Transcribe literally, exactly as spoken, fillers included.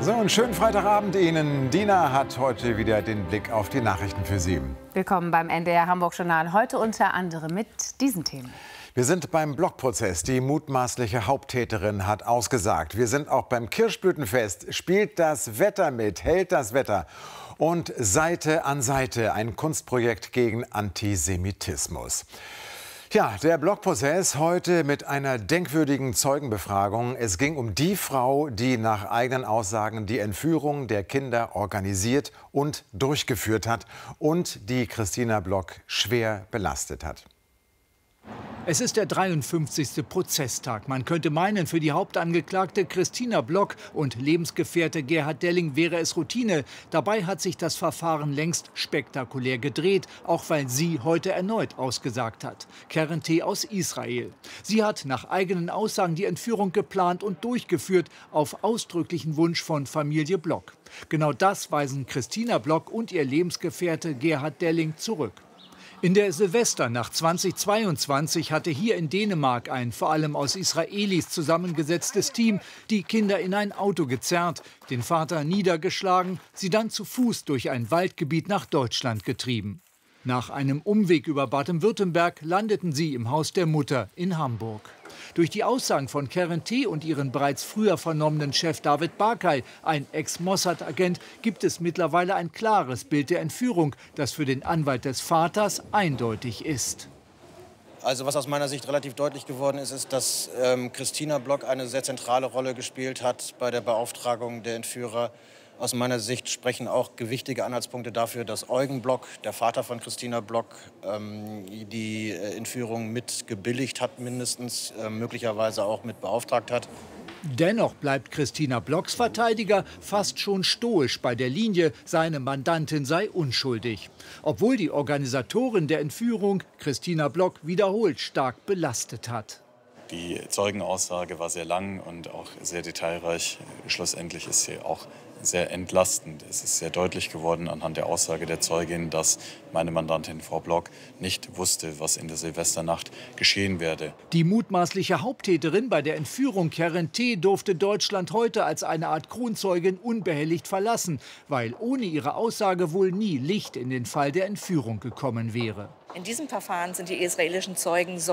So, einen schönen Freitagabend Ihnen. Dina hat heute wieder den Blick auf die Nachrichten für Sie. Willkommen beim N D R Hamburg Journal. Heute unter anderem mit diesen Themen. Wir sind beim Blockprozess. Die mutmaßliche Haupttäterin hat ausgesagt. Wir sind auch beim Kirschblütenfest. Spielt das Wetter mit, hält das Wetter. Und Seite an Seite ein Kunstprojekt gegen Antisemitismus. Ja, der Blockprozess heute mit einer denkwürdigen Zeugenbefragung. Es ging um die Frau, die nach eigenen Aussagen die Entführung der Kinder organisiert und durchgeführt hat und die Christina Block schwer belastet hat. Es ist der dreiundfünfzigste Prozesstag. Man könnte meinen, für die Hauptangeklagte Christina Block und Lebensgefährte Gerhard Delling wäre es Routine. Dabei hat sich das Verfahren längst spektakulär gedreht, auch weil sie heute erneut ausgesagt hat. Keren T. aus Israel. Sie hat nach eigenen Aussagen die Entführung geplant und durchgeführt, auf ausdrücklichen Wunsch von Familie Block. Genau das weisen Christina Block und ihr Lebensgefährte Gerhard Delling zurück. In der Silvesternacht zweitausendzweiundzwanzig hatte hier in Dänemark ein vor allem aus Israelis zusammengesetztes Team die Kinder in ein Auto gezerrt, den Vater niedergeschlagen, sie dann zu Fuß durch ein Waldgebiet nach Deutschland getrieben. Nach einem Umweg über Baden-Württemberg landeten sie im Haus der Mutter in Hamburg. Durch die Aussagen von Keren T. und ihren bereits früher vernommenen Chef David Barkay, ein Ex-Mossad-Agent, gibt es mittlerweile ein klares Bild der Entführung, das für den Anwalt des Vaters eindeutig ist. Also was aus meiner Sicht relativ deutlich geworden ist, ist, dass ähm, Christina Block eine sehr zentrale Rolle gespielt hat bei der Beauftragung der Entführer. Aus meiner Sicht sprechen auch gewichtige Anhaltspunkte dafür, dass Eugen Block, der Vater von Christina Block, ähm, die äh, Entführung mit gebilligt hat, mindestens, äh, möglicherweise auch mit beauftragt hat. Dennoch bleibt Christina Blocks Verteidiger fast schon stoisch bei der Linie, seine Mandantin sei unschuldig. Obwohl die Organisatorin der Entführung Christina Block wiederholt stark belastet hat. Die Zeugenaussage war sehr lang und auch sehr detailreich. Schlussendlich ist sie auch sehr entlastend. Es ist sehr deutlich geworden anhand der Aussage der Zeugin, dass meine Mandantin Frau Block nicht wusste, was in der Silvesternacht geschehen werde. Die mutmaßliche Haupttäterin bei der Entführung Keren T. durfte Deutschland heute als eine Art Kronzeugin unbehelligt verlassen, weil ohne ihre Aussage wohl nie Licht in den Fall der Entführung gekommen wäre. In diesem Verfahren sind die israelischen Zeugen